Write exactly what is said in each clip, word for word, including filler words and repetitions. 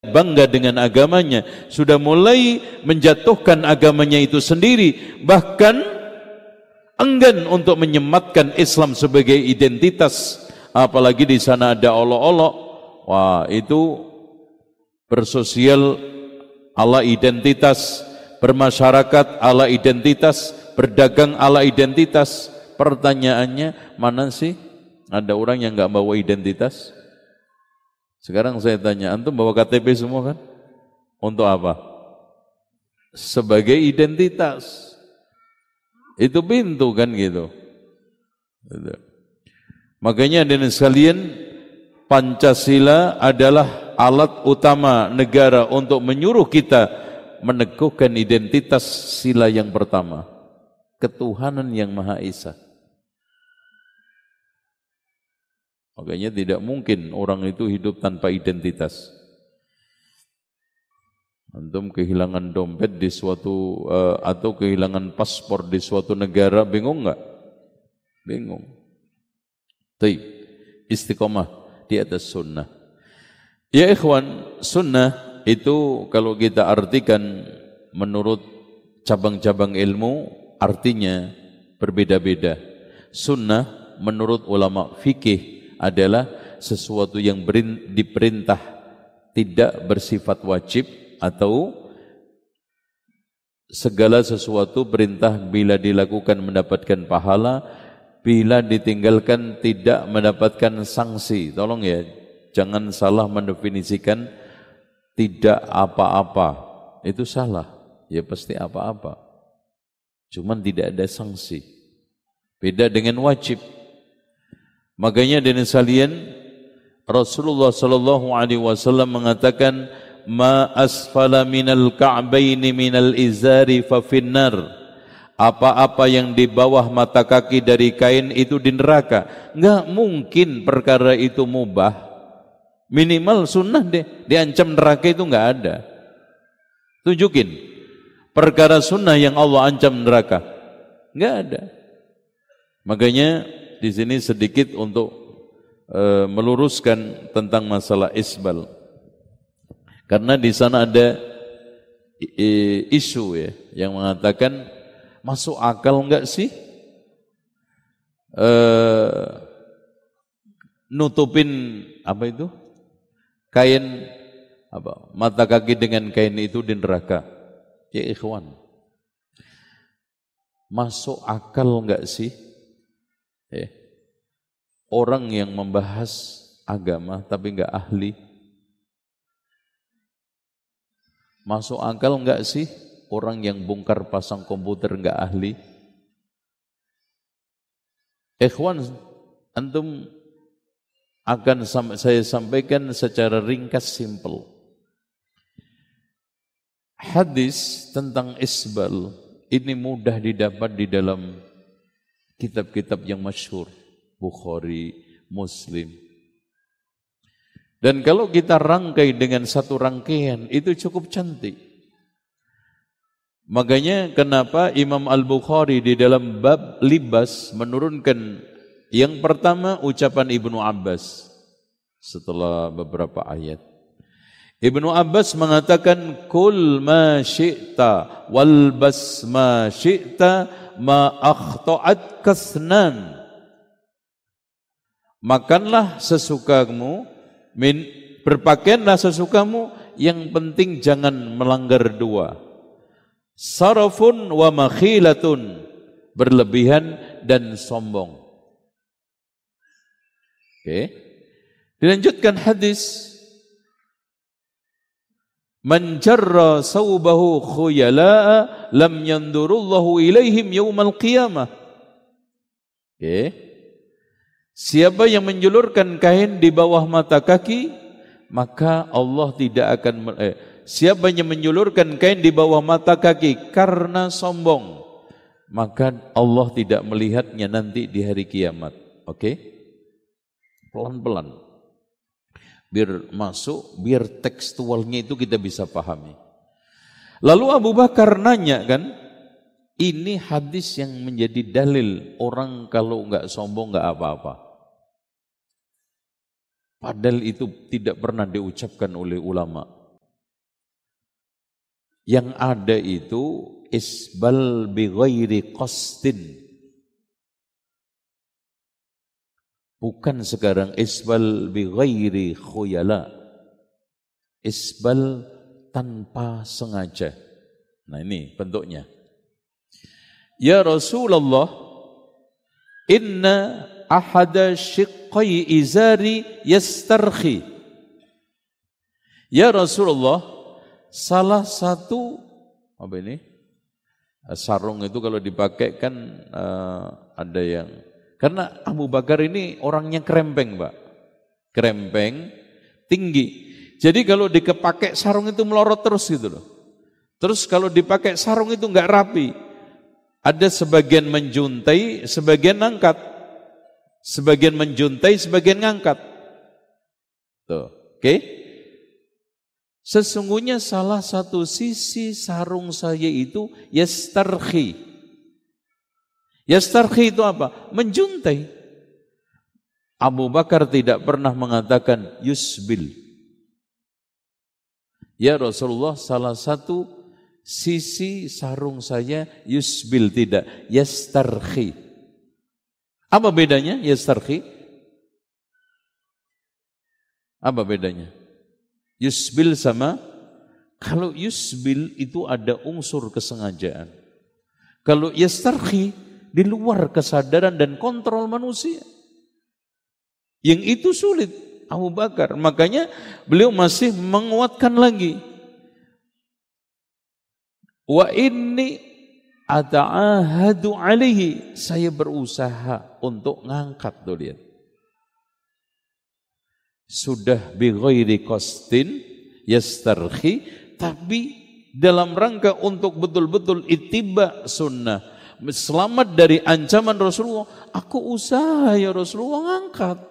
bangga dengan agamanya, sudah mulai menjatuhkan agamanya itu sendiri, bahkan enggan untuk menyematkan Islam sebagai identitas, apalagi di sana ada olok-olok. Wah, itu bersosial ala identitas, bermasyarakat ala identitas, berdagang ala identitas. Pertanyaannya, mana sih ada orang yang enggak bawa identitas? Sekarang saya tanya, antum bawa K T P semua kan? Untuk apa? Sebagai identitas. Itu pintu kan gitu. gitu. Makanya dengan sekalian, Pancasila adalah alat utama negara untuk menyuruh kita meneguhkan identitas sila yang pertama, ketuhanan yang Maha Esa. Makanya tidak mungkin orang itu hidup tanpa identitas. Antum kehilangan dompet di suatu uh, atau kehilangan paspor di suatu negara, bingung enggak? Bingung. Baik, istiqomah di atas sunnah. Ya ikhwan, sunnah itu kalau kita artikan menurut cabang-cabang ilmu, artinya berbeda-beda. Sunnah menurut ulama fikih adalah sesuatu yang diperintah tidak bersifat wajib, atau segala sesuatu perintah bila dilakukan mendapatkan pahala, bila ditinggalkan tidak mendapatkan sanksi. Tolong ya, jangan salah mendefinisikan tidak apa-apa. Itu salah, ya pasti apa-apa. Cuman tidak ada sanksi. Beda dengan wajib. Makanya dengan sekalian, Rasulullah sallallahu alaihi wasallam mengatakan, ma asfala minal ka'baini minal izari fa finnar. Apa-apa yang di bawah mata kaki dari kain itu di neraka. Enggak mungkin perkara itu mubah. Minimal sunnah deh, diancam neraka itu enggak ada. Tunjukin perkara sunnah yang Allah ancam neraka. Enggak ada. Makanya di sini sedikit untuk e, meluruskan tentang masalah isbal. Karena di sana ada e, isu ya yang mengatakan, masuk akal enggak sih e, nutupin apa itu? Kain apa? Mata kaki dengan kain itu di neraka. Ya ikhwan, masuk akal enggak sih? Eh, orang yang membahas agama tapi enggak ahli, masuk akal enggak sih orang yang bongkar pasang komputer enggak ahli? Ikhwan, antum akan saya sampaikan secara ringkas simple. Hadis tentang isbal ini mudah didapat di dalam kitab-kitab yang masyhur, Bukhari, Muslim. Dan kalau kita rangkai dengan satu rangkaian, itu cukup cantik. Makanya kenapa Imam Al-Bukhari di dalam bab libas menurunkan yang pertama ucapan Ibnu Abbas setelah beberapa ayat. Ibnu Abbas mengatakan, kul ma syi'ta walbas ma syi'ta ma akhta'at kasnan. Makanlah sesukamu, min, berpakaianlah sesukamu, yang penting jangan melanggar dua. Sarafun wa makhilatun, berlebihan dan sombong. Oke. Dilanjutkan hadis, man jarra sawbahu khuyala'a lam yandurullahu ilaihim yaumal qiyamah. Oke. Siapa yang menjulurkan kain di bawah mata kaki, maka Allah tidak akan eh, siapa yang menjulurkan kain di bawah mata kaki karena sombong, maka Allah tidak melihatnya nanti di hari kiamat. Oke? Pelan-pelan. Biar masuk, biar tekstualnya itu kita bisa pahami. Lalu Abu Bakar nanya kan, ini hadis yang menjadi dalil orang kalau enggak sombong enggak apa-apa. Padahal itu tidak pernah diucapkan oleh ulama. Yang ada itu isbal bi ghairi qasdin. Bukan sekarang isbal bi ghairi khuyala. Isbal tanpa sengaja. Nah ini bentuknya. Ya Rasulullah, inna ahada shiqqai izari yastarkhi. Ya Rasulullah, salah satu apa ini? Sarung itu kalau dipakai kan uh, ada yang, karena Abu Bakar ini orangnya kerempeng, Pak. Kerempeng, tinggi. Jadi kalau dipakai sarung itu melorot terus gitu loh. Terus kalau dipakai sarung itu enggak rapi. Ada sebagian menjuntai, sebagian ngangkat. Sebagian menjuntai, sebagian ngangkat. Tuh, oke? Okay? Sesungguhnya salah satu sisi sarung saya itu yastarkhi. Yastarkhi itu apa? Menjuntai. Abu Bakar tidak pernah mengatakan yusbil. Ya Rasulullah, salah satu sisi sarung saya yusbil, tidak, yastarkhi. Apa bedanya yastarkhi? Apa bedanya? Yusbil sama, kalau yusbil itu ada unsur kesengajaan. Kalau yastarkhi di luar kesadaran dan kontrol manusia. Yang itu sulit Abu Bakar. Makanya beliau masih menguatkan lagi. Wa inni ata'ahadu alaihi. Saya berusaha untuk ngangkat, tuh lihat. Sudah bi ghairi qasdin yastarkhi, tapi dalam rangka untuk betul-betul ittiba sunnah, selamat dari ancaman Rasulullah. Aku usaha ya Rasulullah ngangkat.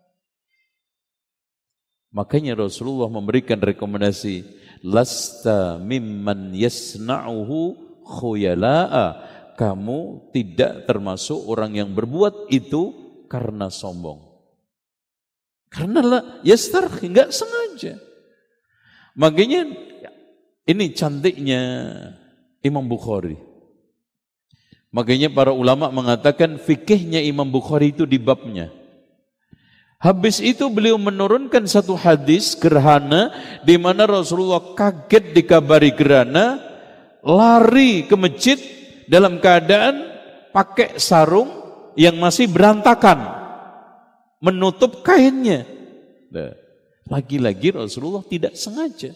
Makanya Rasulullah memberikan rekomendasi, lasta mimman yasna'uhu khuyala'a. Kamu tidak termasuk orang yang berbuat itu karena sombong. Karena lah yastarkhi, enggak sengaja. Makanya ini cantiknya Imam Bukhari. Makanya para ulama mengatakan fikihnya Imam Bukhari itu di babnya. Habis itu beliau menurunkan satu hadis gerhana di mana Rasulullah kaget dikabari gerhana, lari ke masjid dalam keadaan pakai sarung yang masih berantakan, menutup kainnya. Nah, lagi-lagi Rasulullah tidak sengaja.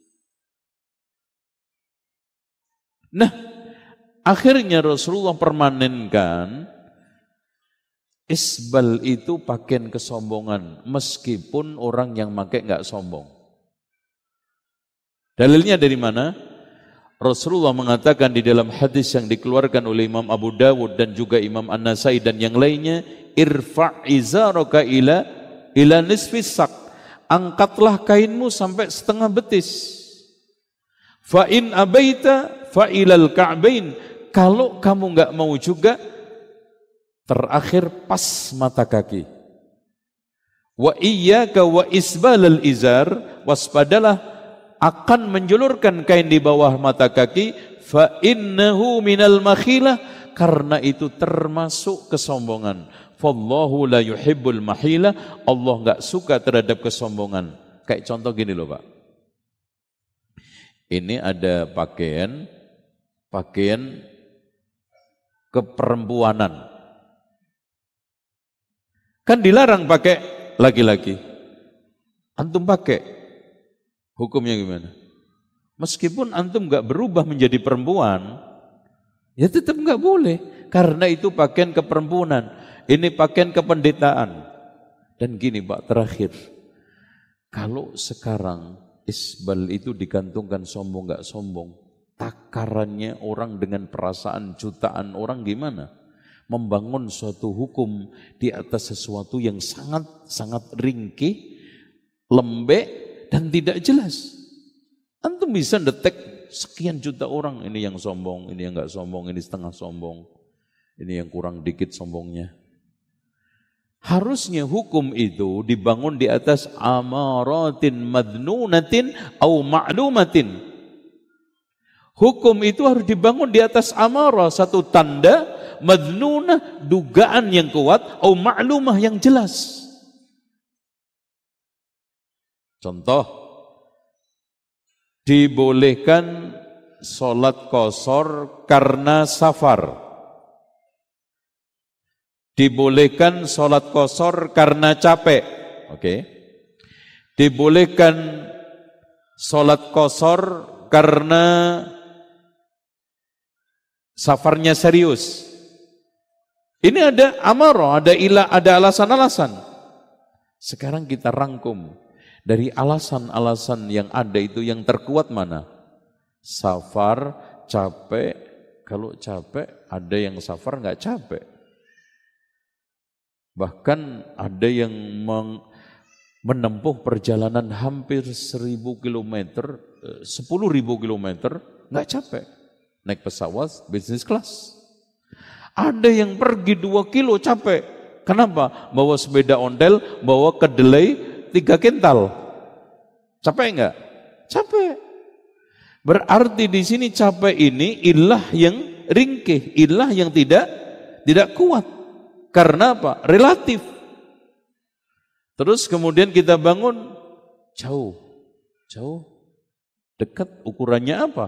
Nah, akhirnya Rasulullah permanenkan isbal itu pakaian kesombongan, meskipun orang yang pakai enggak sombong. Dalilnya dari mana? Rasulullah mengatakan di dalam hadis yang dikeluarkan oleh Imam Abu Dawud dan juga Imam An-Nasai dan yang lainnya, irfa' izaraka ila ila nisfis sak. Angkatlah kainmu sampai setengah betis. Fa in abaita fa ilal ka'bain. Kalau kamu enggak mau juga, terakhir pas mata kaki. Wa iyyaka wa isbalal izar, waspadalah akan menjulurkan kain di bawah mata kaki, fa innahu minal makhilah, karena itu termasuk kesombongan. Fallahu la yuhibbul mahilah, Allah enggak suka terhadap kesombongan. Kayak contoh gini loh, Pak. Ini ada pakaian pakaian keperempuanan. Kan dilarang pakai laki-laki. Antum pakai, hukumnya gimana? Meskipun antum enggak berubah menjadi perempuan, ya tetap enggak boleh. Karena itu pakaian keperempuanan. Ini pakaian kependetaan. Dan gini Pak, terakhir. Kalau sekarang isbal itu digantungkan sombong enggak sombong, takarannya orang dengan perasaan jutaan orang gimana? Membangun suatu hukum di atas sesuatu yang sangat-sangat ringkih, lembek, dan tidak jelas. Antum bisa detek sekian juta orang, ini yang sombong, ini yang enggak sombong, ini setengah sombong, ini yang kurang dikit sombongnya. Harusnya hukum itu dibangun di atas amaratin madnunatin au ma'lumatin. Hukum itu harus dibangun di atas amarah, satu tanda, madnunah, dugaan yang kuat, atau ma'lumah yang jelas. Contoh, dibolehkan sholat qashar karena safar. Dibolehkan sholat qashar karena capek. Oke. Okay. Dibolehkan sholat qashar karena safarnya serius. Ini ada amarah, ada ilah, ada alasan-alasan. Sekarang kita rangkum dari alasan-alasan yang ada itu yang terkuat mana? Safar, capek. Kalau capek, ada yang safar nggak capek. Bahkan ada yang meng, menempuh perjalanan hampir seribu kilometer, sepuluh ribu kilometer, nggak capek. Naik pesawat, bisnis kelas. Ada yang pergi dua kilo capek. Kenapa? Bawa sepeda ondel, bawa kedelai tiga kental. Capek enggak? Capek. Berarti di sini capek ini ilah yang ringkih, ilah yang tidak tidak kuat. Karena apa? Relatif. Terus kemudian kita bangun jauh, jauh, dekat, ukurannya apa?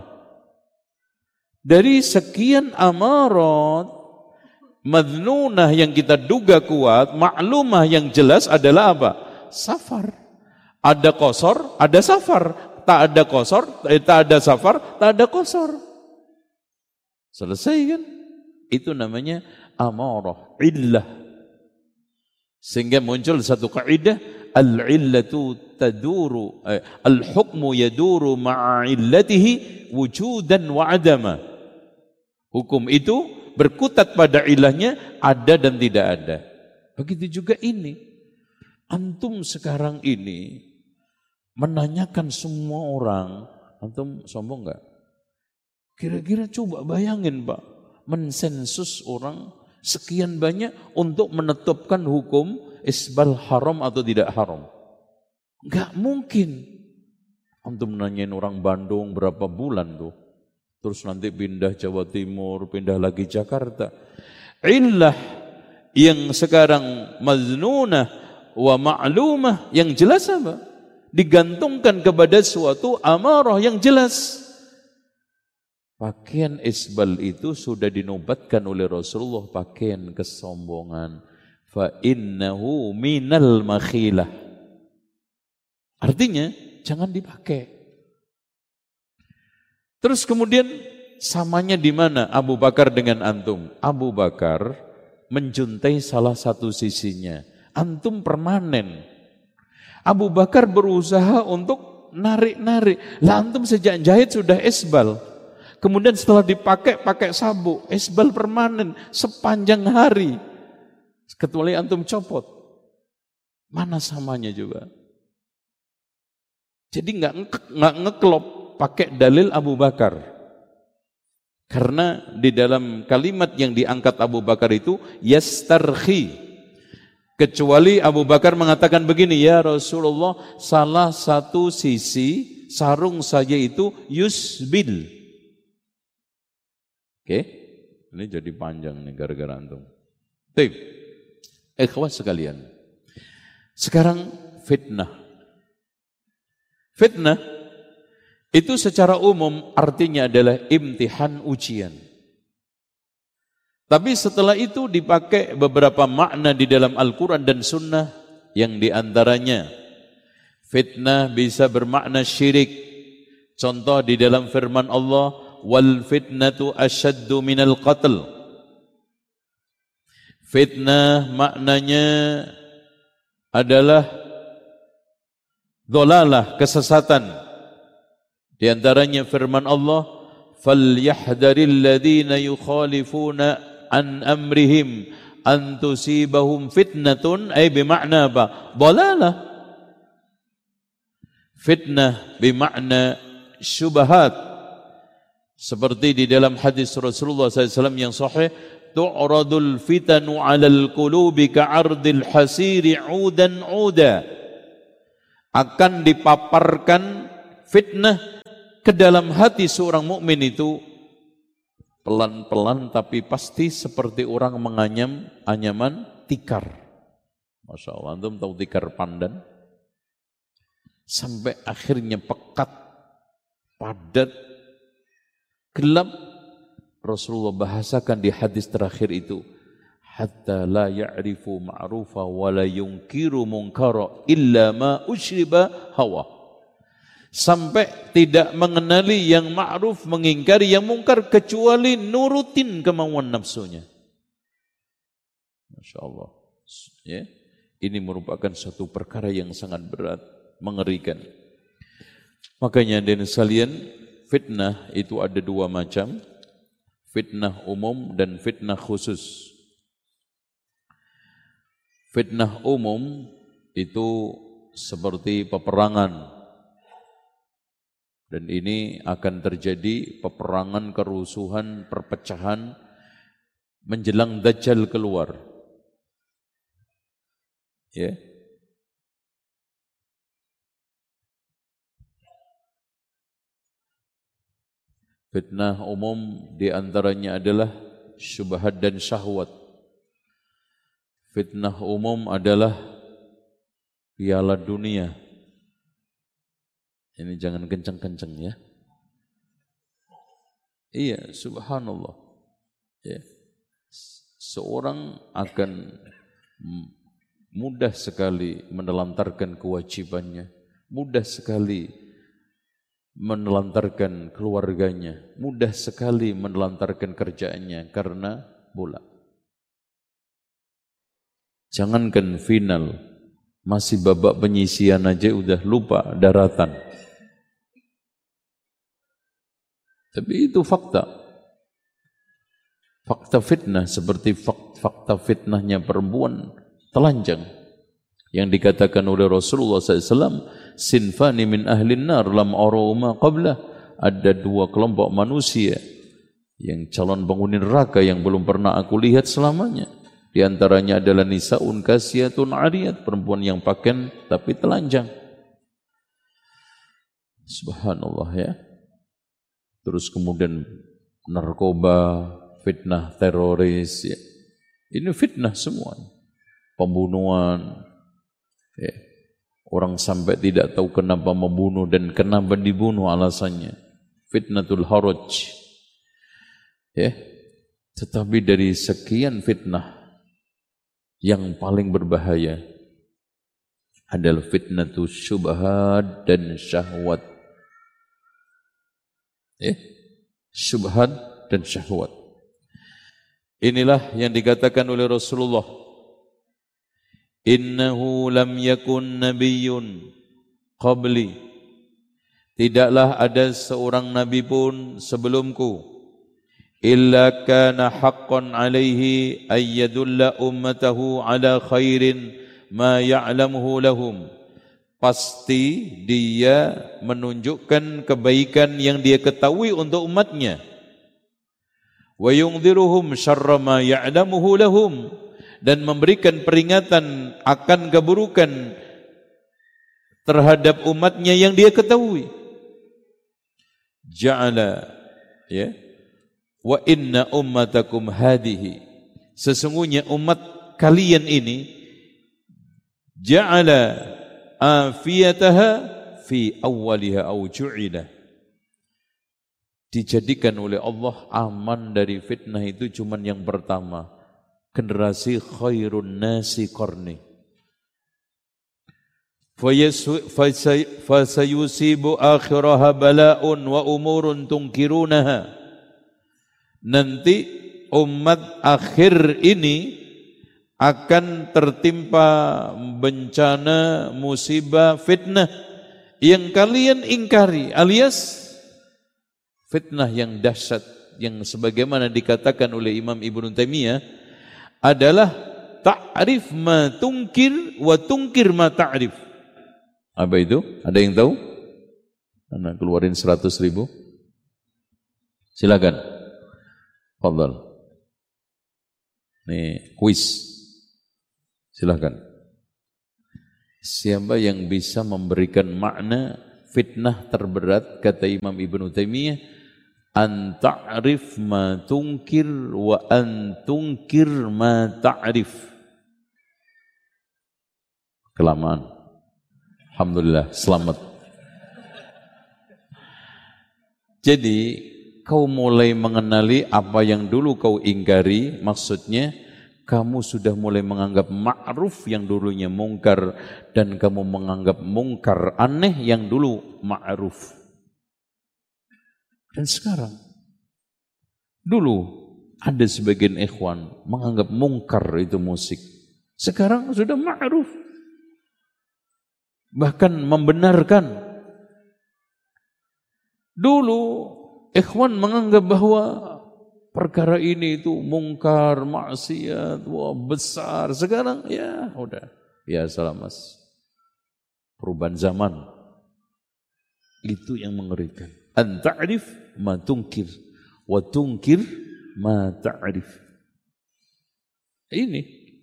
Dari sekian amarat madnunah yang kita duga kuat, maklumah yang jelas adalah apa? Safar. Ada qashar, ada safar. Tak ada qashar, tak ada safar, tak ada qashar. Selesai kan? Itu namanya amarah, illah. Sehingga muncul satu kaidah, al-illatu taduru, eh, al-hukmu yaduru ma'a illatihi wujudan wa adama. Hukum itu berkutat pada ilahnya, ada dan tidak ada. Begitu juga ini. Antum sekarang ini menanyakan semua orang, antum sombong enggak? Kira-kira coba bayangin Pak, mensensus orang sekian banyak untuk menetapkan hukum isbal haram atau tidak haram. Enggak mungkin. Antum nanyain orang Bandung berapa bulan tuh. Terus nanti pindah Jawa Timur, pindah lagi Jakarta. Illah yang sekarang maznunah wa ma'lumah yang jelas apa? Digantungkan kepada suatu amarah yang jelas. Pakaian isbal itu sudah dinobatkan oleh Rasulullah pakaian kesombongan. Fa innahu minal makhilah. Artinya jangan dipakai. Terus kemudian samanya di mana Abu Bakar dengan antum? Abu Bakar menjuntai salah satu sisinya. Antum permanen. Abu Bakar berusaha untuk narik-narik. Lah antum sejak jahit sudah isbal. Kemudian setelah dipakai, pakai sabuk. Isbal permanen sepanjang hari. Kecuali antum copot. Mana samanya juga? Jadi nggak nggak ngeklop. Pakai dalil Abu Bakar. Karena di dalam kalimat yang diangkat Abu Bakar itu yastarhi. Kecuali Abu Bakar mengatakan begini, ya Rasulullah, salah satu sisi sarung saya itu yusbil. Oke, ini jadi panjang nih gara-gara antum. Baik, ikhwah sekalian. Sekarang fitnah. Fitnah itu secara umum artinya adalah imtihan, ujian. Tapi setelah itu dipakai beberapa makna di dalam Al-Quran dan Sunnah, yang diantaranya fitnah bisa bermakna syirik. Contoh di dalam firman Allah, wal fitnatu asyaddu minal qatl. Fitnah maknanya adalah dhalalah, kesesatan. Di antaranya firman Allah, falyahdharil ladzina yukhalifuna an amrihim an tusibahum fitnatun, ay bimakna apa? Dhalalah. Fitnah bimakna syubhat. Seperti di dalam hadis Rasulullah sallallahu alaihi wasallam yang sahih, tu'radul fitanu 'alal qulubi ka'ardil hasiri 'udan 'uda. Akan dipaparkan fitnah ke dalam hati seorang mukmin itu pelan-pelan tapi pasti seperti orang menganyam anyaman tikar. Masya Allah, antum tahu tikar pandan? Sampai akhirnya pekat, padat, gelap. Rasulullah bahasakan di hadis terakhir itu, hatta la ya'rifu ma'rufa wa la yunkiru munkara illa ma usyriba hawa. Sampai tidak mengenali yang ma'ruf, mengingkari yang mungkar kecuali nurutin kemauan nafsunya. Masya Allah. Ya. Ini merupakan satu perkara yang sangat berat, mengerikan. Makanya dan sekalian, fitnah itu ada dua macam. Fitnah umum dan fitnah khusus. Fitnah umum itu seperti peperangan. Dan ini akan terjadi peperangan, kerusuhan, perpecahan menjelang Dajjal keluar. Ya. Fitnah umum diantaranya adalah syubhat dan syahwat. Fitnah umum adalah piala dunia. Ini jangan kenceng-kenceng ya. Iya, subhanallah. Ya. Seorang akan mudah sekali menelantarkan kewajibannya, mudah sekali menelantarkan keluarganya, mudah sekali menelantarkan kerjaannya karena bola. Jangankan final, masih babak penyisian aja udah lupa daratan. Tapi itu fakta. Fakta fitnah seperti fakta fitnahnya perempuan telanjang. Yang dikatakan oleh Rasulullah sallallahu alaihi wasallam, sinfani min ahlin nar lam aruma qabla. Ada dua kelompok manusia yang calon penghuni neraka yang belum pernah aku lihat selamanya. Di antaranya adalah nisaun kasiyatun ariyat, perempuan yang pakaian tapi telanjang. Subhanallah ya. Terus kemudian narkoba, fitnah teroris, ya. Ini fitnah semua. Pembunuhan, ya. Orang sampai tidak tahu kenapa membunuh dan kenapa dibunuh alasannya. Fitnatul haraj. Ya. Tetapi dari sekian fitnah, yang paling berbahaya adalah fitnatul syubhat dan syahwat. Eh, syubhat dan syahwat. Inilah yang dikatakan oleh Rasulullah. Innahu lam yakun nabiyyun qabli. Tidaklah ada seorang nabi pun sebelumku. Illa kana haqqan alaihi ayyadulla ummatahu ala khairin ma ya'lamuhu lahum. Pasti dia menunjukkan kebaikan yang dia ketahui untuk umatnya. Wa yungdhiruhum syarra ma ya'lamuhu lahum, dan memberikan peringatan akan keburukan terhadap umatnya yang dia ketahui. Ja'ala ya wa inna ummatakum hadihi, sesungguhnya umat kalian ini ja'ala afiyataha fi awwaliha aw ju'ila, dijadikan oleh Allah aman dari fitnah itu cuman yang pertama, generasi khairun nasi qarni. Fasayusibu akhiraha bala'un wa umurun tunkirunaha. Nanti umat akhir ini akan tertimpa bencana, musibah, fitnah yang kalian ingkari, alias fitnah yang dahsyat yang sebagaimana dikatakan oleh Imam Ibnu Taimiyah adalah ta'rif ma tungkir wa tungkir ma ta'rif. Apa itu? Ada yang tahu? Anak keluarin seratus ribu. Silakan. Fadhal. Nih, kuis. Silakan. Siapa yang bisa memberikan makna fitnah terberat kata Imam Ibnu Taimiyah, an ta'rif ma tunkir wa an tunkir ma ta'rif. Kelamaan. Alhamdulillah, selamat. Jadi kau mulai mengenali apa yang dulu kau ingkari, maksudnya kamu sudah mulai menganggap ma'ruf yang dulunya mungkar, dan kamu menganggap mungkar aneh yang dulu ma'ruf. Dan sekarang, dulu ada sebagian ikhwan menganggap mungkar itu musik. Sekarang sudah ma'ruf. Bahkan membenarkan. Dulu ikhwan menganggap bahwa perkara ini itu mungkar, maksiat, wah besar. Sekarang ya udah, biasalah mas. Perubahan zaman. Itu yang mengerikan. An ta'rif ma tunkir wa tunkir ma ta'rif. Ini.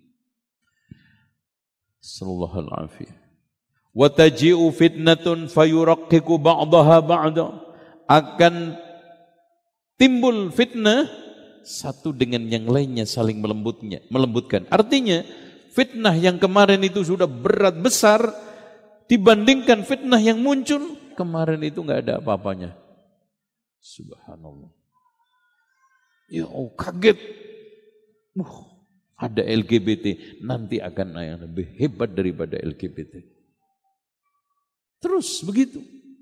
Sallallahu alaihi. Wa taji'u fitnatun fayuraqqiqu ba'daha ba'da. Akan timbul fitnah satu dengan yang lainnya saling melembutnya, melembutkan. Artinya fitnah yang kemarin itu sudah berat besar dibandingkan fitnah yang muncul kemarin itu enggak ada apa-apanya. Subhanallah. Ya oh, kaget. Uh, ada L G B T, nanti akan yang lebih hebat daripada L G B T. Terus begitu.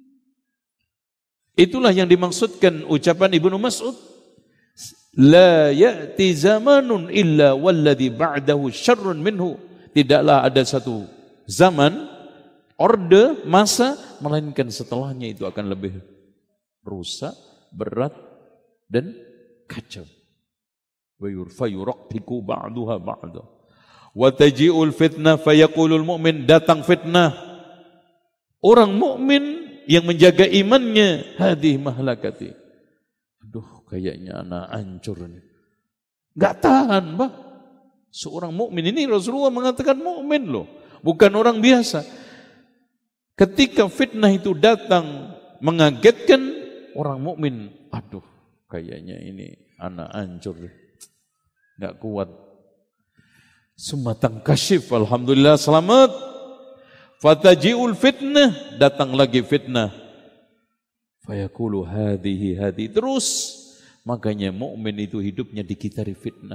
Itulah yang dimaksudkan ucapan Ibnu Mas'ud, la ya'ti zamanun illa walladhi ba'dahu syarrun minhu. Tidaklah ada satu zaman, orde, masa, melainkan setelahnya itu akan lebih rusak, berat, dan kacau. Wa yurfayuraqtiku ba'duha ba'da. Wa taji'ul fitnah fayaqulul mu'min, datang fitnah. Orang mukmin yang menjaga imannya, hadih mahlakati. Aduh, kayaknya anak hancur ini. Enggak tahan, Pak. Seorang mukmin ini Rasulullah mengatakan mukmin loh, bukan orang biasa. Ketika fitnah itu datang mengagetkan orang mukmin, aduh, kayaknya ini anak hancur deh. Enggak kuat. Sumatang kasyif, alhamdulillah selamat. Fataji'ul fitnah, datang lagi fitnah. Fayaqulu hadhihi hadhi, terus. Makanya mukmin itu hidupnya dikitari fitnah.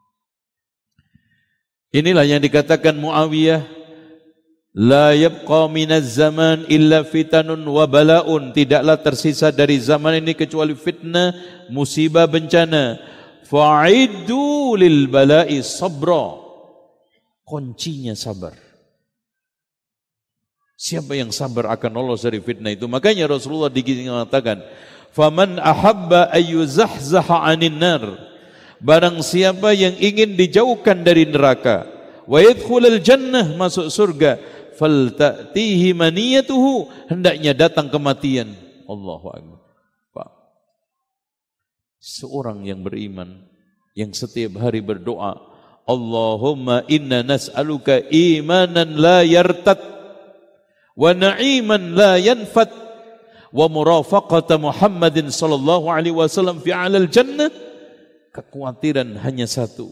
Inilah yang dikatakan Muawiyah, la yabqa minaz zaman illa fitanun wa bala'un. Tidaklah tersisa dari zaman ini kecuali fitnah, musibah, bencana. Fa'iddu lil bala'i sabra. Kuncinya sabar. Siapa yang sabar akan lolos dari fitnah itu. Makanya Rasulullah mengatakan, faman ahabba ayyuzahzaha 'anil nar. Barang siapa yang ingin dijauhkan dari neraka, wa yadkhulul jannah, masuk surga, falta'tihi maniyatuhu, hendaknya datang kematian. Allahu akbar. Pak. Seorang yang beriman yang setiap hari berdoa, Allahumma inna nas'aluka imanan la yartad wa na'iman la yanfat wa murafaqata Muhammadin sallallahu alaihi wasallam fi a'lal jannah. Kekhawatiran hanya satu,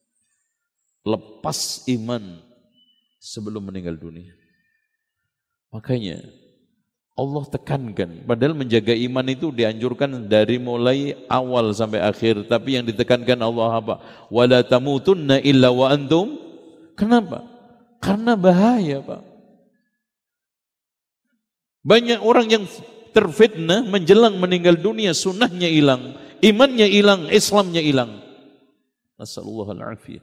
lepas iman sebelum meninggal dunia. Makanya Allah tekankan, padahal menjaga iman itu dianjurkan dari mulai awal sampai akhir, tapi yang ditekankan Allah apa? Wala tamutunna illa wa antum. Kenapa? Karena bahaya, Pak. Banyak orang yang terfitnah menjelang meninggal dunia, sunnahnya hilang, imannya hilang, Islamnya hilang. Nasallallahu al-afiyah.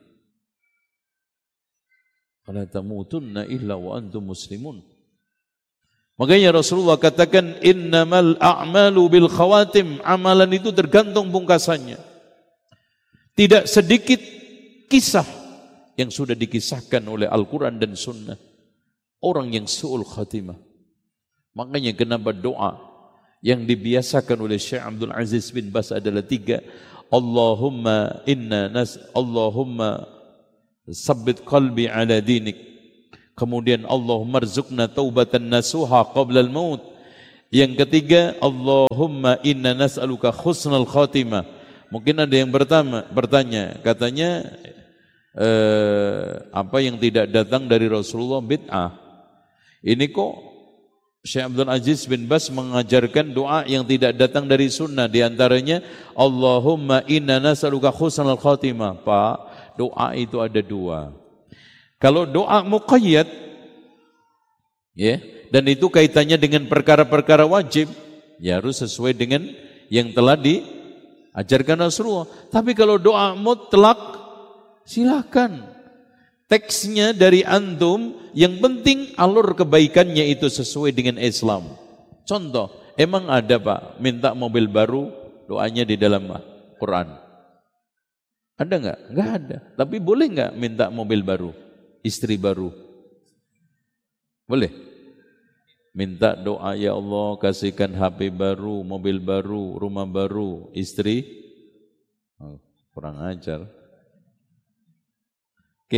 Wala tamutunna illa wa antum muslimun. Makanya Rasulullah katakan, innamal a'malu bil khawatim. Amalan itu tergantung pungkasannya. Tidak sedikit kisah yang sudah dikisahkan oleh Al-Quran dan Sunnah. Orang yang su'ul khatimah. Makanya kenapa doa yang dibiasakan oleh Syekh Abdul Aziz bin Bas adalah tiga. Allahumma inna nas, Allahumma sabbit qalbi ala dinik. Kemudian Allahumma rzuqna taubatan nasuha qabla al-maut. Yang ketiga, Allahumma inna nas'aluka husnal khatimah. Mungkin ada yang bertanya, bertanya katanya eh, apa yang tidak datang dari Rasulullah bid'ah. Ini kok Syekh Abdul Aziz bin Bas mengajarkan doa yang tidak datang dari sunnah. Di antaranya, Allahumma inna nas'aluka husnal khatimah. Pak, doa itu ada dua. Kalau doa muqayyad, ya, dan itu kaitannya dengan perkara-perkara wajib, ya harus sesuai dengan yang telah diajarkan Rasulullah. Tapi kalau doa mutlak, silakan. Teksnya dari antum, yang penting alur kebaikannya itu sesuai dengan Islam. Contoh, emang ada Pak, minta mobil baru, doanya di dalam Quran? Ada enggak? Enggak ada. Tapi boleh enggak minta mobil baru, istri baru? Boleh? Minta doa, ya Allah kasihkan H P baru, mobil baru, rumah baru, istri? Oh, kurang ajar. Oke.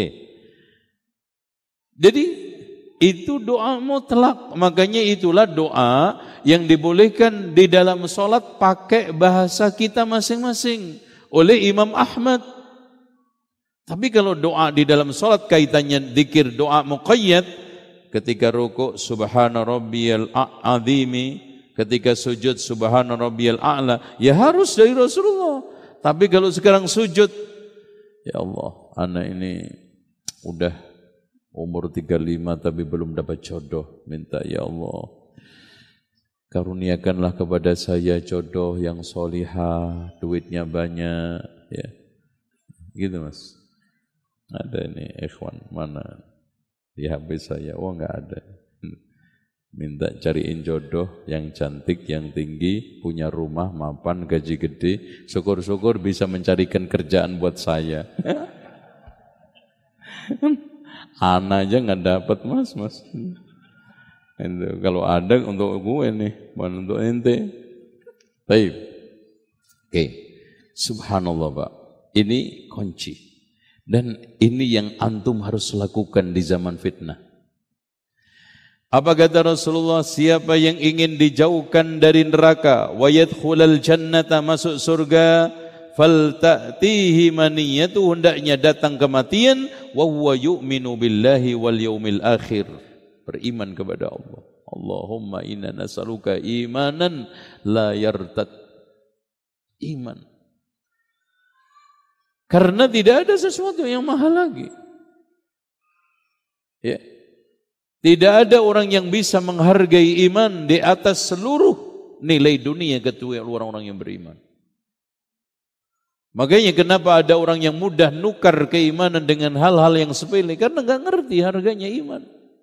Jadi itu doa mutlak. Makanya itulah doa yang dibolehkan di dalam sholat pakai bahasa kita masing-masing oleh Imam Ahmad. Tapi kalau doa di dalam sholat kaitannya dzikir doa muqayyad, ketika rukuk subhana rabbiyal azimi, ketika sujud subhana rabbiyal a'la, ya harus dari Rasulullah. Tapi kalau sekarang sujud, ya Allah, anak ini udah umur tiga puluh lima tapi belum dapat jodoh, minta ya Allah karuniakanlah kepada saya jodoh yang solihah, duitnya banyak, ya gitu Mas. Ada ini ikhwan mana di H P saya? Oh enggak ada. Minta cariin jodoh yang cantik, yang tinggi, punya rumah, mapan, gaji gede, syukur-syukur bisa mencarikan kerjaan buat saya. Anak aja nggak dapat mas, mas. Itu, kalau ada untuk gue nih, bukan untuk ente. Baik. Oke, subhanallah Pak. Ini kunci. Dan ini yang antum harus lakukan di zaman fitnah. Apa kata Rasulullah? Siapa yang ingin dijauhkan dari neraka, wa yadkhulal jannata, masuk surga, falta'tihi maniyatu, hendaknya datang kematian, wa huwa yu'minu billahi wal yaumil akhir, beriman kepada Allah. Allahumma inna nas'aluka imanan la yartad, iman. Karena tidak ada sesuatu yang mahal lagi. Ya. Tidak ada orang yang bisa menghargai iman di atas seluruh nilai dunia kecuali orang-orang yang beriman. Makanya kenapa ada orang yang mudah nukar keimanan dengan hal-hal yang sepele, karena enggak ngerti harganya iman.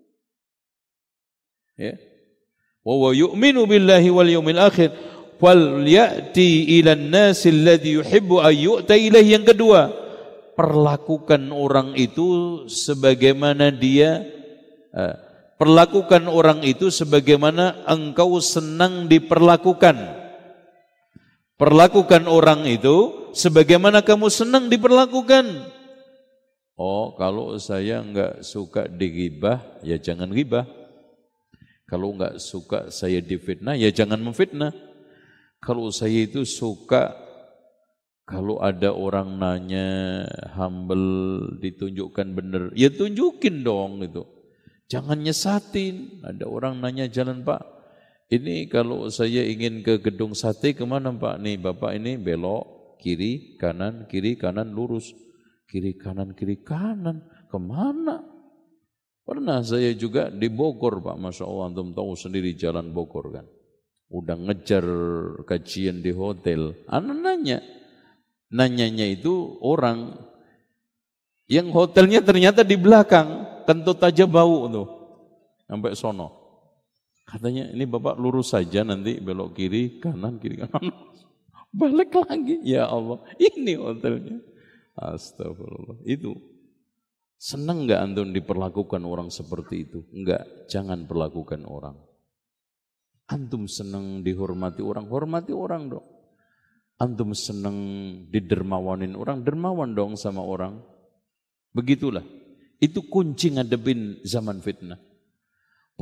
Ya. Wa yu'minu billahi wal yaumil akhir. Wal ya'ti ilan nasi alladhi yuhibbu ayyu'ta ilaih. Yang kedua, perlakukan orang itu sebagaimana dia uh, perlakukan orang itu sebagaimana engkau senang diperlakukan. Perlakukan orang itu sebagaimana kamu senang diperlakukan. Oh, kalau saya enggak suka digibah, ya jangan gibah. Kalau enggak suka saya difitnah, ya jangan memfitnah. Kalau saya itu suka, kalau ada orang nanya, humble, ditunjukkan benar, ya tunjukin dong itu. Jangan nyesatin. Ada orang nanya jalan Pak, ini kalau saya ingin ke gedung sate kemana Pak? Nih Bapak ini belok, kiri, kanan, kiri, kanan, lurus. Kiri, kanan, kiri, kanan. Kemana? Pernah saya juga di Bogor Pak, Masya Allah, antum tahu sendiri jalan Bogor kan. Udah ngejar kajian di hotel, anak nanya, nanyanya itu orang yang hotelnya ternyata di belakang, kentut aja bau tuh, sampai sono. Katanya ini Bapak lurus saja nanti belok kiri, kanan, kiri, kanan, balik lagi, ya Allah, ini hotelnya. Astagfirullah. Itu senang nggak antum diperlakukan orang seperti itu? Enggak, jangan perlakukan orang. Antum senang dihormati orang, hormati orang dong. Antum senang didermawanin orang, dermawan dong sama orang. Begitulah. Itu kunci ngadepin zaman fitnah.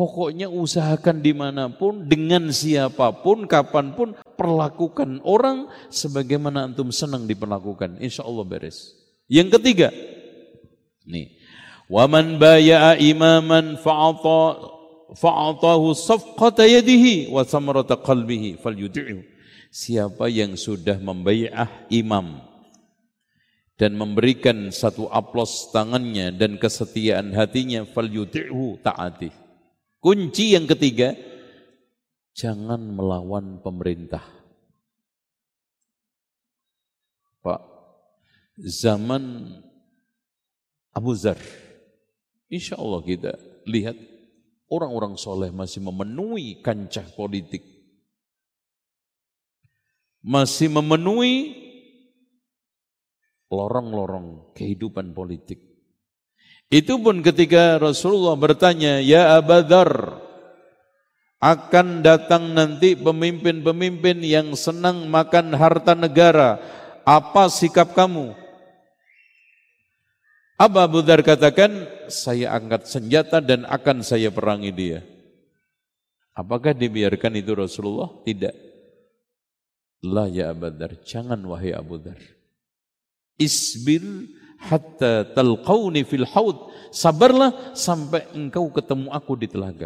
Pokoknya usahakan dimanapun, dengan siapapun, kapanpun, perlakukan orang sebagaimana antum senang diperlakukan. Insya Allah beres. Yang ketiga, nih, waman baya'a imaman fa'ata fa'atahu safqata yadihi wa samarata qalbihi falyuti'hu. Siapa yang sudah membayah imam dan memberikan satu aplos tangannya dan kesetiaan hatinya, falyuti'hu, taati. Kunci yang ketiga, jangan melawan pemerintah. Pak, zaman Abu Dzar, insya Allah kita lihat orang-orang soleh masih memenuhi kancah politik, masih memenuhi lorong-lorong kehidupan politik. Itu pun ketika Rasulullah bertanya, ya Abu Dzar, akan datang nanti pemimpin-pemimpin yang senang makan harta negara, apa sikap kamu? Abu Dzar katakan, saya angkat senjata dan akan saya perangi dia. Apakah dibiarkan itu Rasulullah? Tidak. La ya Abu Dzar, jangan wahai Abu Dzar. Isbir hatta talqauni fil haud, sabarlah sampai engkau ketemu aku di telaga.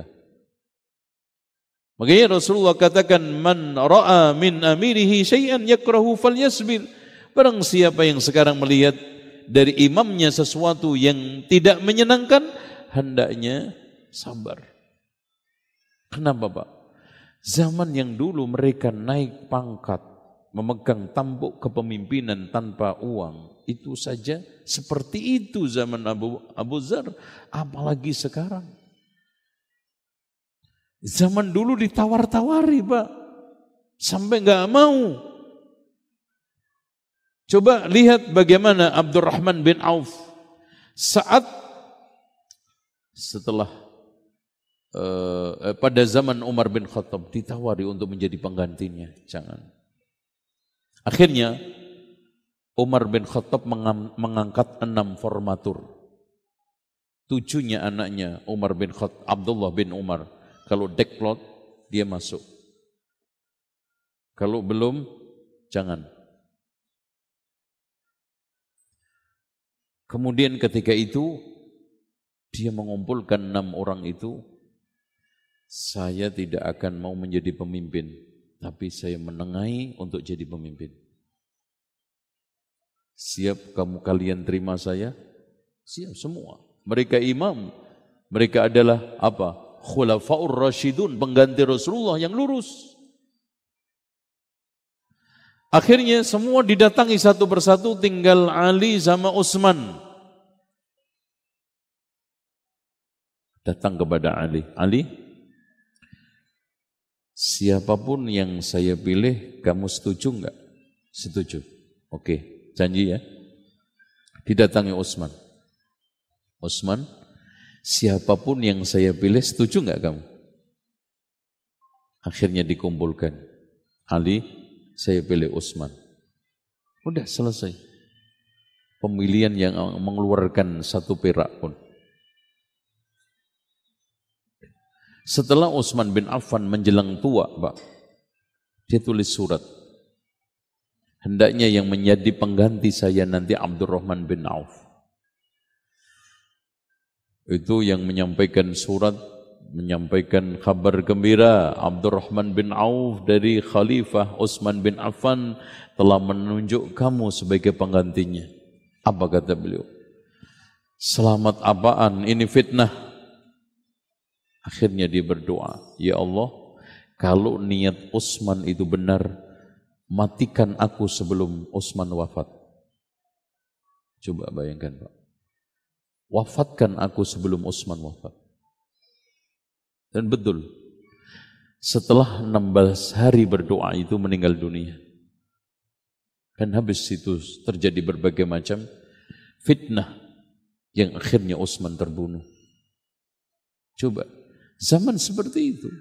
Makanya Rasulullah katakan, man ra'a min amirihi syai'an yakrahu falyasbir. Barang siapa yang sekarang melihat dari imamnya sesuatu yang tidak menyenangkan, hendaknya sabar. Kenapa Pak? Zaman yang dulu mereka naik pangkat, memegang tampuk kepemimpinan tanpa uang, itu saja seperti itu zaman Abu, Abu Dzar, apalagi sekarang. Zaman dulu ditawar-tawari Pak, sampai enggak mau. Coba lihat bagaimana Abdurrahman bin Auf saat setelah eh, pada zaman Umar bin Khattab ditawari untuk menjadi penggantinya, jangan. Akhirnya Umar bin Khattab mengangkat enam formatur. Tujuhnya anaknya Umar bin Khattab, Abdullah bin Umar. Kalau deklot, dia masuk. Kalau belum, jangan. Kemudian ketika itu, dia mengumpulkan enam orang itu, saya tidak akan mau menjadi pemimpin, tapi saya menengahi untuk jadi pemimpin. Siap kamu kalian terima saya? Siap semua. Mereka imam, mereka adalah apa? Khulafaur Rasyidun, pengganti Rasulullah yang lurus. Akhirnya semua didatangi satu persatu, tinggal Ali sama Utsman. Datang kepada Ali. Ali, siapapun yang saya pilih, kamu setuju enggak? Setuju. Oke, janji ya. Didatangi Utsman. Utsman, siapapun yang saya pilih, setuju enggak kamu? Akhirnya dikumpulkan. Ali, saya pilih Utsman. Udah selesai. Pemilihan yang mengeluarkan satu perak pun. Setelah Utsman bin Affan menjelang tua, Pak, dia tulis surat. Hendaknya yang menjadi pengganti saya nanti Abdurrahman bin Auf. Itu yang menyampaikan surat, menyampaikan kabar gembira, Abdurrahman bin Auf dari Khalifah Utsman bin Affan telah menunjuk kamu sebagai penggantinya. Apa kata beliau? Selamat apaan? Ini fitnah. Akhirnya dia berdoa, ya Allah, kalau niat Utsman itu benar, matikan aku sebelum Utsman wafat. Coba bayangkan Pak. Wafatkan aku sebelum Utsman wafat. Dan betul, setelah enam belas hari berdoa itu meninggal dunia. Dan habis itu terjadi berbagai macam fitnah yang akhirnya Utsman terbunuh. Coba, zaman seperti itu.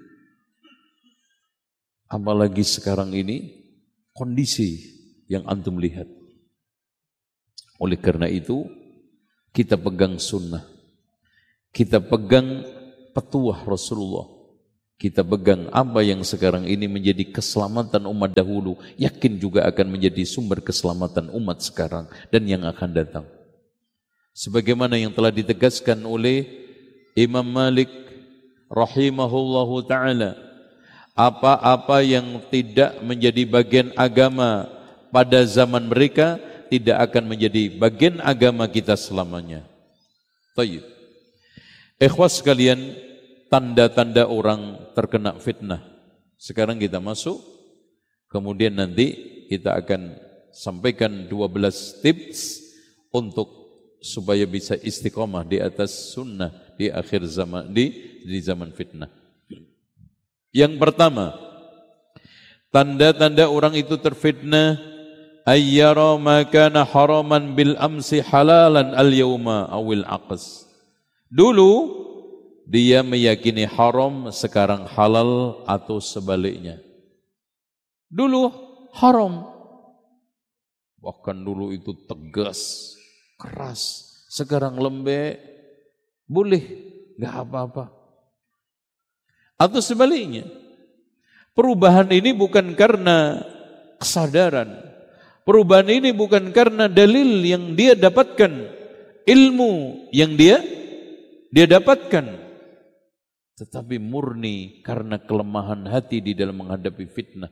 Apalagi sekarang ini kondisi yang antum lihat. Oleh karena itu, kita pegang sunnah. Kita pegang petuah Rasulullah. Kita pegang apa yang sekarang ini menjadi keselamatan umat dahulu, yakin juga akan menjadi sumber keselamatan umat sekarang dan yang akan datang. Sebagaimana yang telah ditegaskan oleh Imam Malik rahimahullahu ta'ala, apa-apa yang tidak menjadi bagian agama pada zaman mereka tidak akan menjadi bagian agama kita selamanya. Tayyib. Ikhwas sekalian, tanda-tanda orang terkena fitnah. Sekarang kita masuk, kemudian nanti kita akan sampaikan dua belas tips untuk supaya bisa istiqomah di atas sunnah di akhir zaman, di, di zaman fitnah. Yang pertama, tanda-tanda orang itu terfitnah, ayyara ma kana haraman bil amsi halalan al yauma awil aqs. Dulu dia meyakini haram, sekarang halal atau sebaliknya. Dulu haram, bahkan dulu itu tegas, keras, sekarang lembek, boleh, gak apa-apa. Atau sebaliknya, perubahan ini bukan karena kesadaran, perubahan ini bukan karena dalil yang dia dapatkan, ilmu yang dia dia dapatkan, tetapi murni karena kelemahan hati di dalam menghadapi fitnah.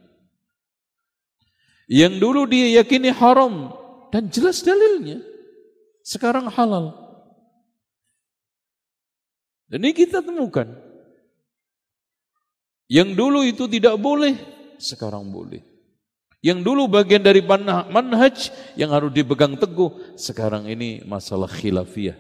Yang dulu dia yakini haram dan jelas dalilnya, sekarang halal. Dan ini kita temukan. Yang dulu itu tidak boleh, sekarang boleh. Yang dulu bagian dari manhaj yang harus dipegang teguh, sekarang ini masalah khilafiyah.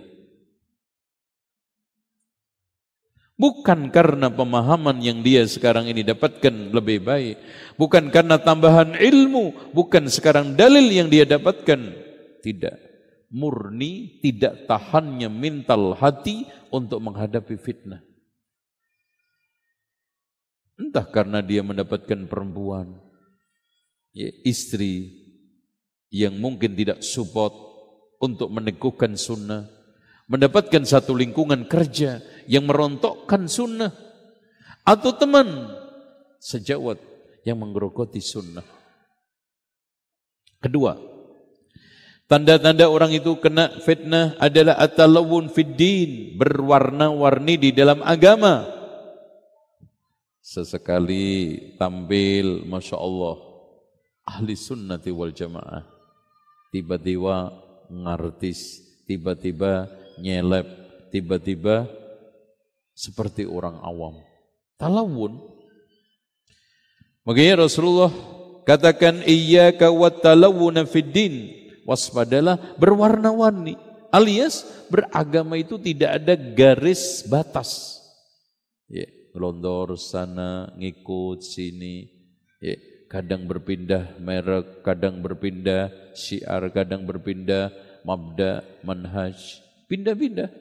Bukan karena pemahaman yang dia sekarang ini dapatkan lebih baik, bukan karena tambahan ilmu, bukan sekarang dalil yang dia dapatkan. Tidak, murni tidak tahannya mental hati untuk menghadapi fitnah. Entah karena dia mendapatkan perempuan, ya, istri yang mungkin tidak support untuk meneguhkan sunnah, mendapatkan satu lingkungan kerja yang merontokkan sunnah, atau teman sejawat yang menggerogoti sunnah. Kedua, tanda-tanda orang itu kena fitnah adalah at-talawun fid din, berwarna-warni di dalam agama. Sesekali tampil, Masya Allah, ahli sunnati wal jamaah, tiba-tiba ngartis, tiba-tiba nyelep, tiba-tiba seperti orang awam. Talawun. Makanya Rasulullah katakan, iyyaka wat talawuna fid din, waspadalah berwarna-warni, alias beragama itu tidak ada garis batas. Ya, londor sana, ngikut sini, ya, kadang berpindah merek, kadang berpindah syiar, kadang berpindah mabda, manhaj, pindah-pindah.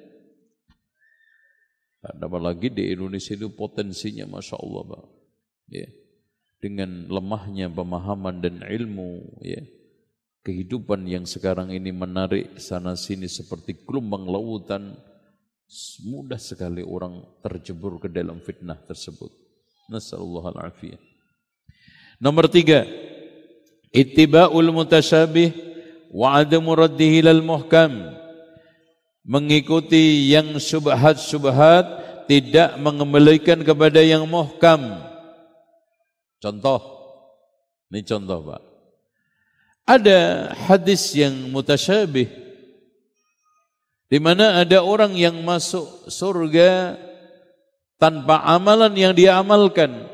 Apalagi di Indonesia itu potensinya Masya Allah, Pak. Ya. Dengan lemahnya pemahaman dan ilmu, ya, kehidupan yang sekarang ini menarik sana sini seperti gelombang lautan, mudah sekali orang terjebur ke dalam fitnah tersebut. Nasallallahu al-afiyah. Nomor tiga, ittiba'ul mutasyabih wa adamu raddihi lal muhkam. Mengikuti yang syubhat-syubhat, tidak mengembalikan kepada yang muhkam. Contoh, ini contoh Pak. Ada hadis yang mutasyabih, di mana ada orang yang masuk surga tanpa amalan yang dia amalkan.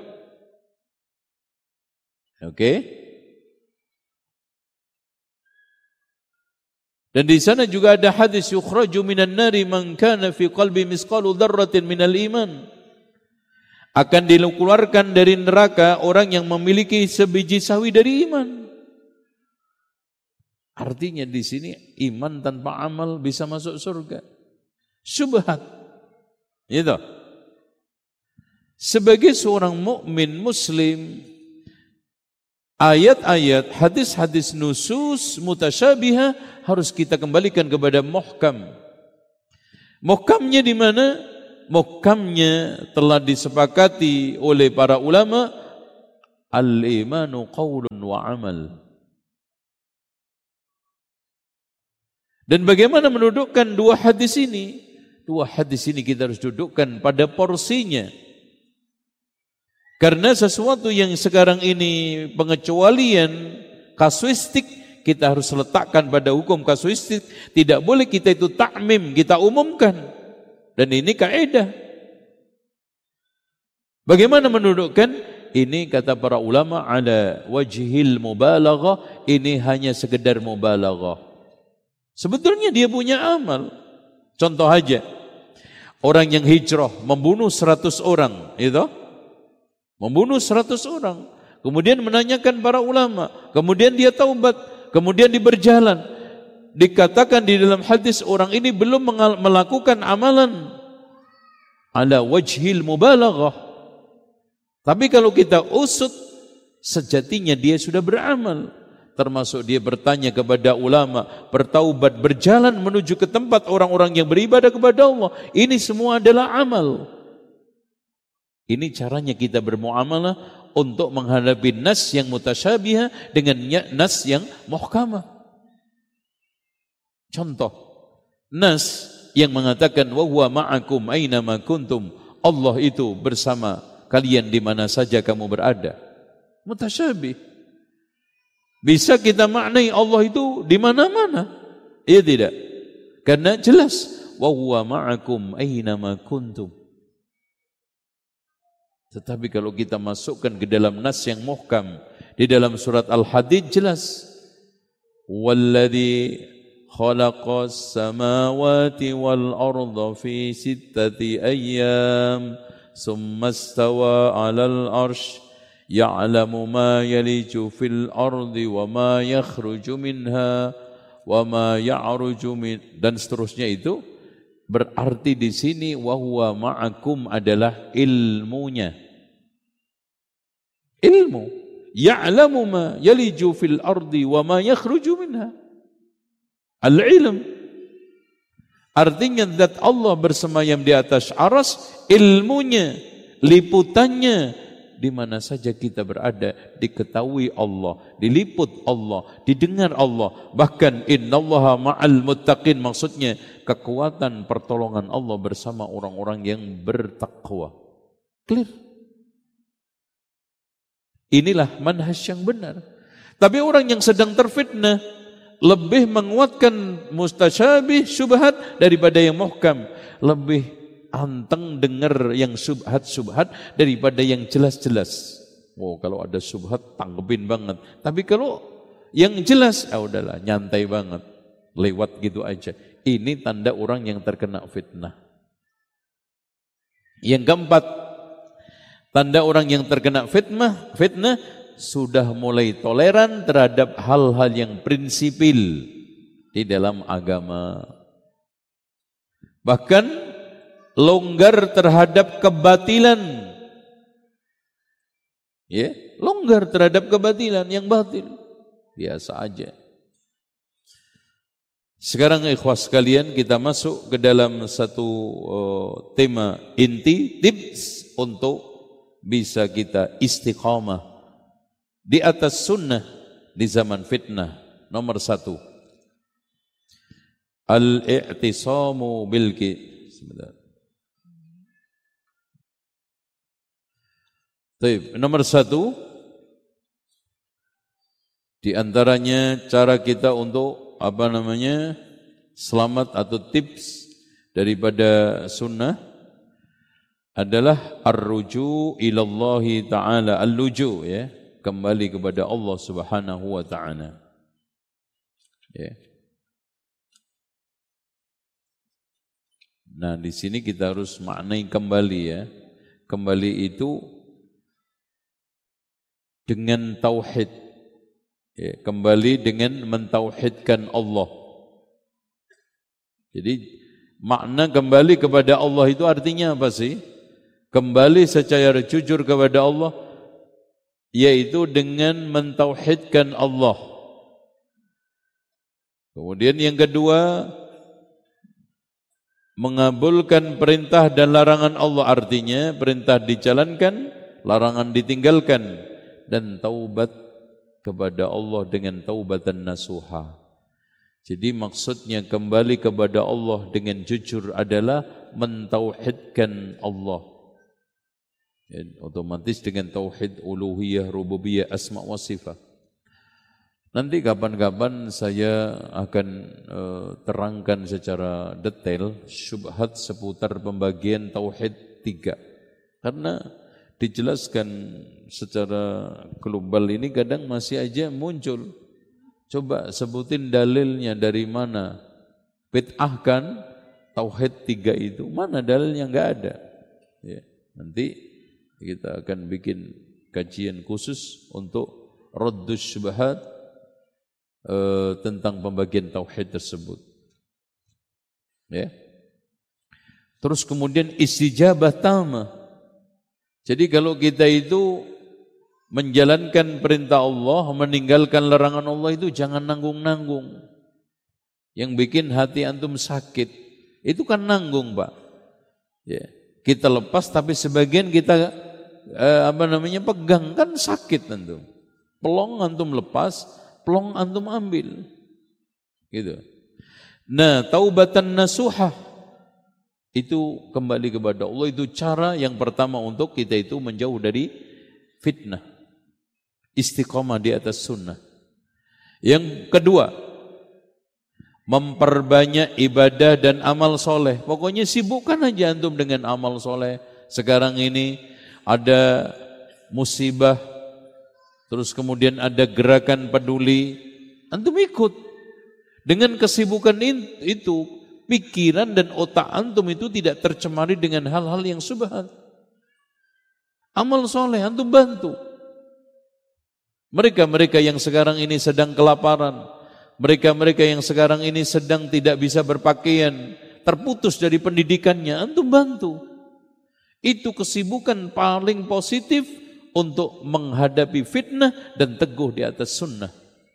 Oke? Okay? Dan di sana juga ada hadis yukhraju minan nari man kana fi qalbi misqalu dzarratin minal iman. Akan dikeluarkan dari neraka orang yang memiliki sebiji sawi dari iman. Artinya di sini iman tanpa amal bisa masuk surga. Syubhat. Gitu. Sebagai seorang mukmin muslim, ayat-ayat, hadis-hadis nusus mutasyabiha harus kita kembalikan kepada muhkam. Muhkamnya di mana? muhkamnya telah disepakati oleh para ulama, al-imanu qaulun wa amal. Dan bagaimana mendudukkan dua hadis ini? Dua hadis ini kita harus dudukkan pada porsinya. Karena sesuatu yang sekarang ini pengecualian kasuistik, kita harus letakkan pada hukum kasuistik. Tidak boleh kita itu takmim, kita umumkan. Dan ini kaidah. Bagaimana mendudukkan? Ini kata para ulama ala wajhil mubalaghah, ini hanya sekedar mubalaghah. Sebetulnya dia punya amal. Contoh aja, orang yang hijrah membunuh seratus orang, itu membunuh seratus orang, kemudian menanyakan para ulama, kemudian dia taubat, kemudian dia berjalan. Dikatakan di dalam hadis orang ini belum melakukan amalan ala wajhil mubalaghah. Tapi kalau kita usut, sejatinya dia sudah beramal. Termasuk dia bertanya kepada ulama, bertaubat, berjalan menuju ke tempat orang-orang yang beribadah kepada Allah. Ini semua adalah amal. Ini caranya kita bermuamalah untuk menghadapi nas yang mutasyabihah dengan nas yang muhkamah. Contoh, nas yang mengatakan wa huwa ma'akum aina ma kuntum. Allah itu bersama kalian di mana saja kamu berada. Mutasyabih. Bisa kita maknai Allah itu di mana-mana? Iya tidak? Karena jelas wa huwa ma'akum aina ma kuntum. Tetapi kalau kita masukkan ke dalam nas yang muhkam, di dalam surat Al-Hadid jelas walladzi khalaqas samawati wal arda fi sittati ayyam summa istawa 'alal 'arsy ya'lamu ma yaliju fil ardi wa ma yakhruju minha wa ma ya'ruju min, dan seterusnya. Itu berarti di sini wa huwa ma'akum adalah ilmunya. Ilmu. Ya'lamu ma yaliju fil ardi wa ma yakhruju minha. Al-ilm. Artinya zat Allah bersemayam di atas aras, ilmunya, liputannya, di mana saja kita berada, diketahui Allah, diliput Allah, didengar Allah. Bahkan innallaha ma'al muttaqin, maksudnya kekuatan pertolongan Allah bersama orang-orang yang bertakwa. Clear. Inilah manhaj yang benar. Tapi orang yang sedang terfitnah lebih menguatkan mustasyabih syubhat daripada yang muhkam, lebih anteng dengar yang subhat-subhat daripada yang jelas-jelas. Oh, kalau ada subhat tanggepin banget. Tapi kalau yang jelas, ah udahlah, nyantai banget, lewat gitu aja. Ini tanda orang yang terkena fitnah. Yang keempat, tanda orang yang terkena fitnah, fitnah sudah mulai toleran terhadap hal-hal yang prinsipil di dalam agama. Bahkan longgar terhadap kebatilan. Ya, longgar terhadap kebatilan yang batil. Biasa aja. Sekarang ikhwas sekalian, kita masuk ke dalam satu uh, tema inti, tips untuk bisa kita istiqamah di atas sunnah di zaman fitnah. Nomor satu, al-i'tisamu bil sebentar. Baik, nomor satu, di antaranya cara kita untuk apa namanya selamat atau tips daripada sunnah adalah ar-ruju ilallahi ta'ala, al-luju, ya, kembali kepada Allah Subhanahu wa ta'ala. Ya. Nah, di sini kita harus maknai kembali, ya. Kembali itu dengan tauhid, ya, kembali dengan mentauhidkan Allah. Jadi makna kembali kepada Allah itu artinya apa sih? Kembali secara jujur kepada Allah, yaitu dengan mentauhidkan Allah. Kemudian yang kedua, mengabulkan perintah dan larangan Allah, artinya perintah dijalankan, larangan ditinggalkan, dan taubat kepada Allah dengan taubatan nasuha. Jadi maksudnya kembali kepada Allah dengan jujur adalah mentauhidkan Allah. Ya, otomatis dengan tauhid uluhiyah, rububiyah, asma wa sifat. Nanti kapan-kapan saya akan uh, terangkan secara detail syubhat seputar pembagian tauhid tiga. Karena dijelaskan secara global ini kadang masih aja muncul. Coba sebutin dalilnya dari mana? Bid'ahkan tauhid tiga itu. Mana dalilnya? Enggak ada. Ya, nanti kita akan bikin kajian khusus untuk raddus syubhat Uh, tentang pembagian tauhid tersebut. Ya. Terus kemudian istijabah tamah. Jadi kalau kita itu menjalankan perintah Allah, meninggalkan larangan Allah itu jangan nanggung-nanggung. Yang bikin hati antum sakit, itu kan nanggung, Pak. Ya. Kita lepas tapi sebagian kita uh, apa namanya pegang, kan sakit antum. Pelong antum lepas, pelong antum ambil, gitu. Nah, taubatan nasuhah itu kembali kepada Allah, itu cara yang pertama untuk kita itu menjauh dari fitnah, istiqamah di atas sunnah. Yang kedua, memperbanyak ibadah dan amal soleh. Pokoknya sibukkan aja antum dengan amal soleh. Sekarang ini ada musibah, terus kemudian ada gerakan peduli, antum ikut. Dengan kesibukan itu, pikiran dan otak antum itu tidak tercemari dengan hal-hal yang subhat. Amal soleh antum bantu. Mereka-mereka yang sekarang ini sedang kelaparan, mereka-mereka yang sekarang ini sedang tidak bisa berpakaian, terputus dari pendidikannya, antum bantu. Itu kesibukan paling positif untuk menghadapi fitnah dan teguh di atas sunnah.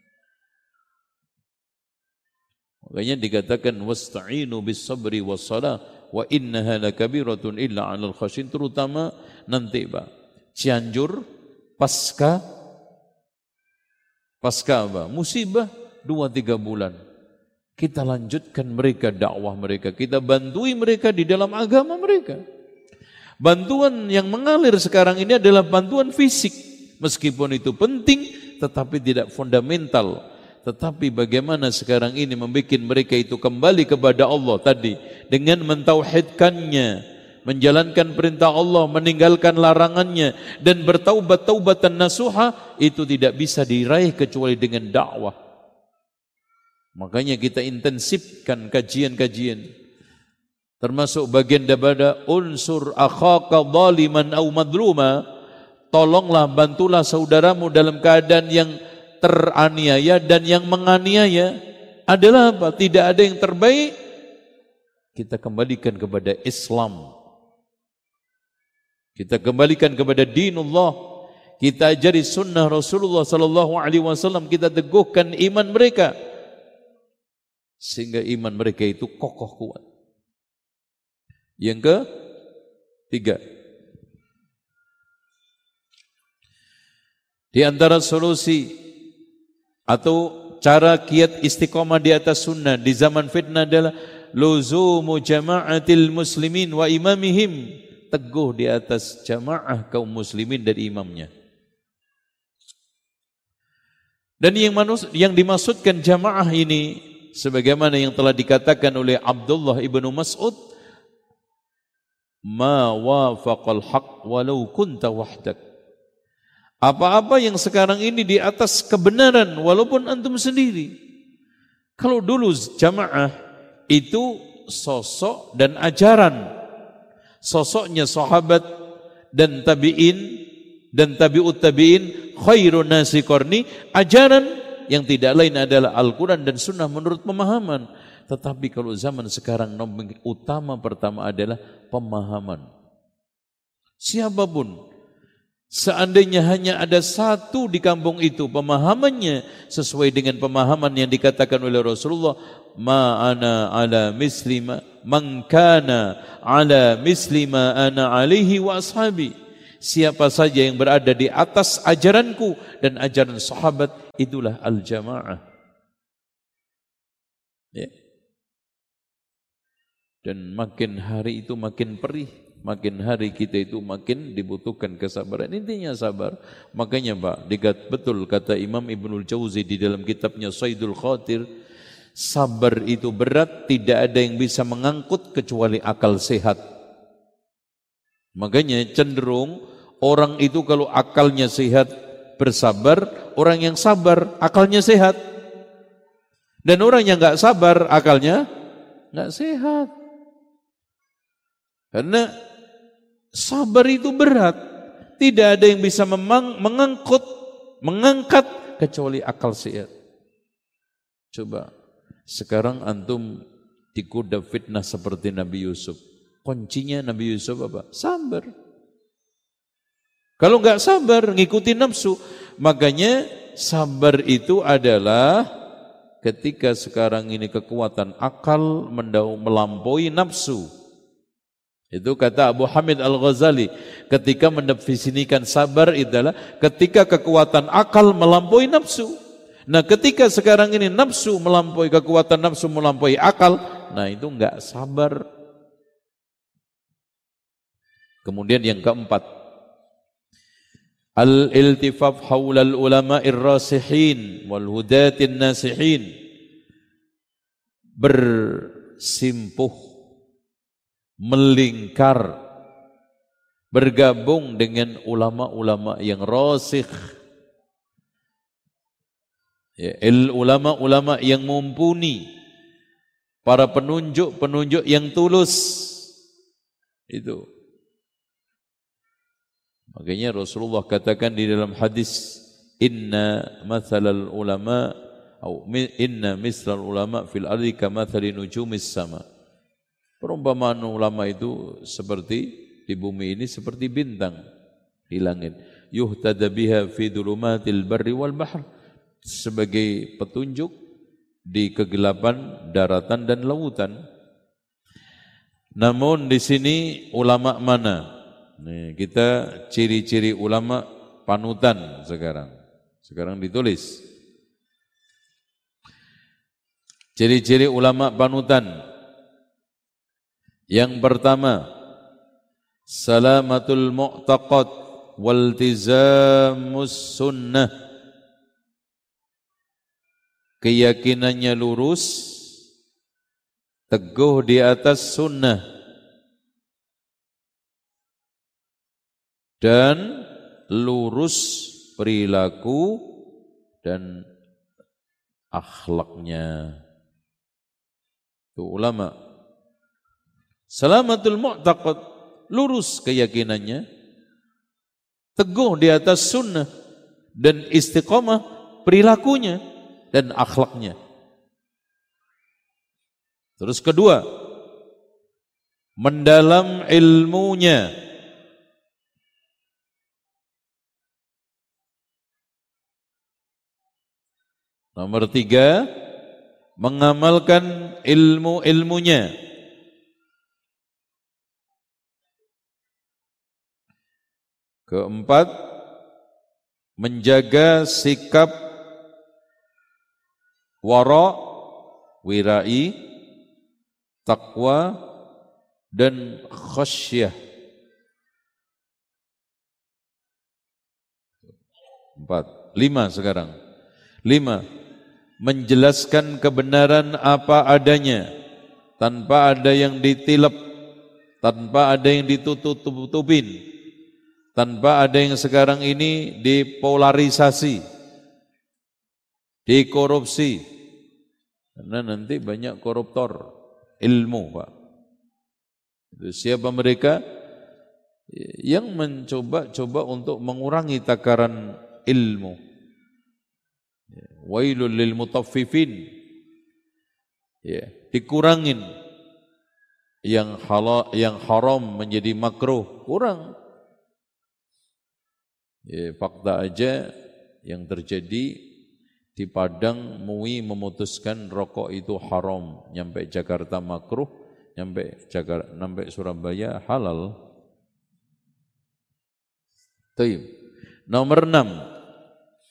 Makanya dikatakan wasta'inu bis sabri was salah wa innaha lakabiratun illa 'alal khashin, terutama nanti Pak Cianjur pasca pasca apa? Musibah dua tiga bulan. Kita lanjutkan mereka dakwah mereka, kita bantui mereka di dalam agama mereka. Bantuan yang mengalir sekarang ini adalah bantuan fisik. Meskipun itu penting, tetapi tidak fundamental. Tetapi bagaimana sekarang ini membuat mereka itu kembali kepada Allah tadi, dengan mentauhidkannya, menjalankan perintah Allah, meninggalkan larangannya, dan bertaubat taubatan nasuha, itu tidak bisa diraih kecuali dengan dakwah. Makanya kita intensifkan kajian-kajian. Termasuk bagian daripada unsur akhaka zaliman au madluma, tolonglah, bantulah saudaramu dalam keadaan yang teraniaya dan yang menganiaya. Adalah apa? Tidak ada yang terbaik. Kita kembalikan kepada Islam. Kita kembalikan kepada dinullah. Kita ajari sunnah Rasulullah sallallahu alaihi wasallam, kita teguhkan iman mereka sehingga iman mereka itu kokoh kuat. Yang ketiga, di antara solusi atau cara kiat istiqomah di atas sunnah di zaman fitnah adalah luzumu jama'atil muslimin wa imamihim, teguh di atas jamaah kaum muslimin dan imamnya. Dan yang, manus, yang dimaksudkan jamaah ini sebagaimana yang telah dikatakan oleh Abdullah ibnu Mas'ud, ma wafaqal haq walau kunta wahdak. Apa-apa yang sekarang ini di atas kebenaran walaupun antum sendiri. Kalau dulu jamaah itu sosok dan ajaran, sosoknya sahabat dan tabi'in dan tabi'ut tabi'in, khairun nasi qarni, ajaran yang tidak lain adalah Al-Quran dan Sunnah menurut pemahaman. Tetapi kalau zaman sekarang nomor utama pertama adalah pemahaman. Siapapun, Seandainya hanya ada satu di kampung itu pemahamannya sesuai dengan pemahaman yang dikatakan oleh Rasulullah, ma ana ala mislima man kana ala mislima ana alaihi wa ashabi. Siapa saja yang berada di atas ajaranku dan ajaran sahabat, itulah al-jamaah. Ya. Dan makin hari itu makin perih. Makin hari kita itu makin dibutuhkan kesabaran. Intinya sabar. Makanya Pak, digat betul kata Imam Ibnul Jauzi di dalam kitabnya Saidul Khatir, sabar itu berat, tidak ada yang bisa mengangkut kecuali akal sehat. Makanya cenderung orang itu kalau akalnya sehat bersabar, orang yang sabar akalnya sehat. Dan orang yang enggak sabar akalnya enggak sehat. Karena sabar itu berat. Tidak ada yang bisa memang, mengangkut, mengangkat kecuali akal sehat. Coba, sekarang antum digoda fitnah seperti Nabi Yusuf. Kuncinya Nabi Yusuf apa? Sabar. Kalau enggak sabar, ngikutin nafsu. Makanya sabar itu adalah ketika sekarang ini kekuatan akal melampaui nafsu. Itu kata Abu Hamid Al-Ghazali ketika mendefinisikan sabar adalah ketika kekuatan akal melampaui nafsu. Nah, ketika sekarang ini nafsu melampaui, kekuatan nafsu melampaui akal, nah itu enggak sabar. Kemudian yang keempat, al-iltifaf haulal ulama'ir rasihin wal hudatin nasihin. Bersimpuh, melingkar, bergabung dengan ulama-ulama yang rasikh, ya, ulama-ulama yang mumpuni, para penunjuk-penunjuk yang tulus. Itu. Makanya Rasulullah katakan di dalam hadis, inna mathalal ulama atau inna mislal ulama fil ardi kamathali nujumis sama. Perumpamaan ulama itu seperti di bumi ini seperti bintang di langit. Yuhtada biha fi dhulumatil barri wal bahr, sebagai petunjuk di kegelapan daratan dan lautan. Namun di sini ulama mana? Nih, kita ciri-ciri ulama panutan sekarang. Sekarang ditulis. Ciri-ciri ulama panutan. Yang pertama, salamatul mu'taqad waltizamus sunnah. Keyakinannya lurus, teguh di atas sunnah, dan lurus perilaku dan akhlaknya. Itu ulama. Salamatul mu'taqad, lurus keyakinannya, teguh di atas sunnah, dan istiqamah perilakunya dan akhlaknya. Terus kedua, mendalam ilmunya. Nomor tiga, mengamalkan ilmu-ilmunya. Keempat, menjaga sikap wara, wirai, takwa, dan khasyah. Empat, lima sekarang. Lima, menjelaskan kebenaran apa adanya, tanpa ada yang ditilep, tanpa ada yang ditutup-tutupin, tanpa ada yang sekarang ini dipolarisasi, dikorupsi. Karena nanti banyak koruptor ilmu, Pak. Itu siapa mereka? Yang mencoba-coba untuk mengurangi takaran ilmu. Wailul lil mutaffifin. Ya, dikurangin. Yang halal, yang haram menjadi makruh, kurang. Ya, fakta aja yang terjadi di Padang, M U I memutuskan rokok itu haram, nyampe Jakarta makruh, nyampe Jakarta, nyampe Surabaya halal. Taib. Nomor enam,